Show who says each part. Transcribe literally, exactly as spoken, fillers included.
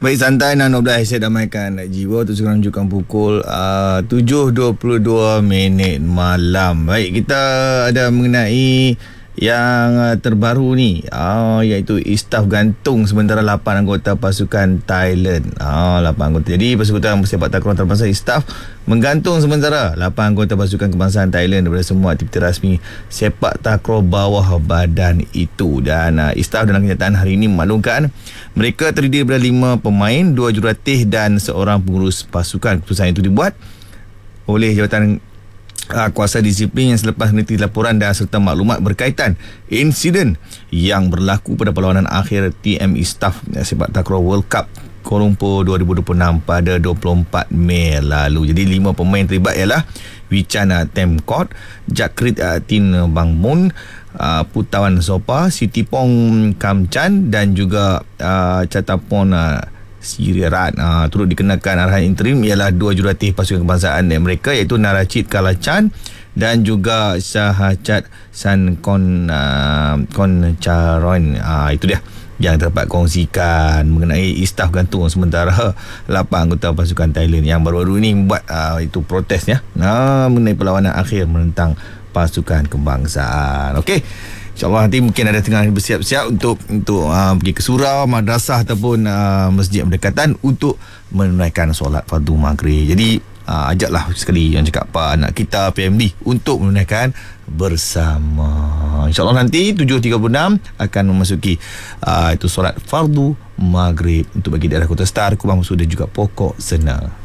Speaker 1: Baik, santai enam dua belas saya damaikan jiwa tu sekarang menunjukkan pukul uh, tujuh dua puluh dua minit malam. Baik, kita ada mengenai yang uh, terbaru ni, uh, iaitu Istaff gantung sementara lapan anggota pasukan Thailand. Ah, uh, lapan anggota. Jadi pasukan sepak takraw antarabangsa Istaff menggantung sementara lapan anggota pasukan kebangsaan Thailand daripada semua aktiviti rasmi sepak takraw bawah badan itu. Dan uh, Istaff dalam kenyataan hari ini memaklumkan mereka terdiri daripada lima pemain, dua jurulatih dan seorang pengurus pasukan. Keputusan itu dibuat oleh Jabatan uh, Kuasa Disiplin yang selepas meneliti laporan dan serta maklumat berkaitan insiden yang berlaku pada perlawanan akhir T M Istaff sepak takraw World Cup Kuala Lumpur dua ribu dua puluh enam pada dua puluh empat Mei lalu. Jadi lima pemain terlibat ialah Wicana Temkot, Jakrit uh, Tin Bang Mun, uh, Putawan Sopa, Sitipong Kamchan dan juga uh, Catapon uh, Sirirat. Uh, turut dikenakan arahan interim ialah dua jurulatih pasukan kebangsaan mereka iaitu Narachit Kalachan dan juga Sahacat San Kon uh, Kon Charon. Uh, itu dia yang dapat kongsikan mengenai Istaff gantung sementara lapan anggota pasukan Thailand yang baru-baru ini membuat uh, itu protesnya uh, mengenai perlawanan akhir menentang pasukan kebangsaan. Okey, InsyaAllah nanti mungkin ada tengah bersiap-siap untuk untuk uh, pergi ke surau, madrasah ataupun uh, masjid berdekatan untuk menunaikan solat fardu maghrib. Jadi uh, ajaklah sekali yang cakap apa anak kita P M D untuk menunaikan bersama. InsyaAllah nanti tujuh tiga puluh enam akan memasuki uh, itu solat fardu maghrib untuk bagi daerah Kota Star, Kubang Musuh dan juga Pokok Sena.